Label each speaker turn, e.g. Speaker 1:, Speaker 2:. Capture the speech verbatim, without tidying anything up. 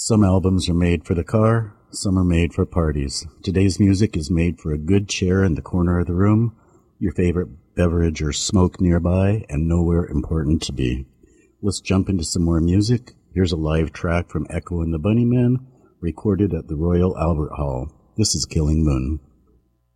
Speaker 1: Some albums are made for the car, some are made for parties. Today's music is made for a good chair in the corner of the room, your favorite beverage or smoke nearby, and nowhere important to be. Let's jump into some more music. Here's a live track from Echo and the Bunnymen, recorded at the Royal Albert Hall. This is Killing Moon.